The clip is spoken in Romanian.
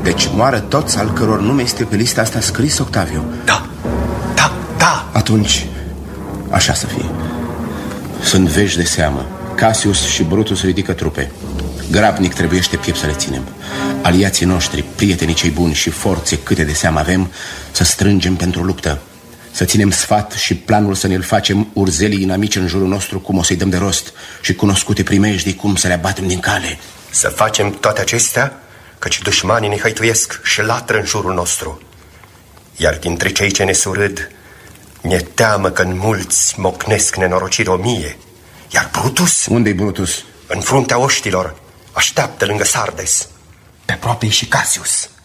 Deci moară toți al căror nume este pe lista asta scris, Octaviu? Da. Atunci, așa să fie. Sunt vești de seamă. Cassius și Brutus ridică trupe. Grabnic trebuiește piept să le ținem. Aliații noștri, prietenii cei buni și forțe câte de seamă avem, să strângem pentru luptă. Să ținem sfat și planul să ne-l facem urzelii inamici în jurul nostru, cum o să-i dăm de rost, și cunoscute primejdii cum să le abatem din cale. Să facem toate acestea, căci dușmanii ne hăituiesc și latră în jurul nostru. Iar dintre cei ce ne surâd, mi-e teamă că în mulți mocnesc nenorociri 1000. Iar Brutus? Unde-i Brutus? În fruntea oștilor, așteaptă lângă Sardes. Pe aproape și Cassius.